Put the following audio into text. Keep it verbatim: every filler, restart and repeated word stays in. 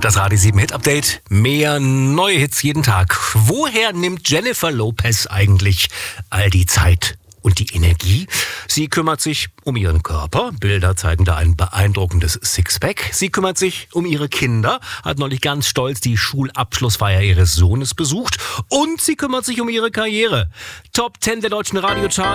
Das Radio sieben Hit Update. Mehr neue Hits jeden Tag. Woher nimmt Jennifer Lopez eigentlich all die Zeit und die Energie? Sie kümmert sich um ihren Körper. Bilder zeigen da ein beeindruckendes Sixpack. Sie kümmert sich um ihre Kinder. Hat neulich ganz stolz die Schulabschlussfeier ihres Sohnes besucht. Und sie kümmert sich um ihre Karriere. Top zehn der deutschen Radiocharts.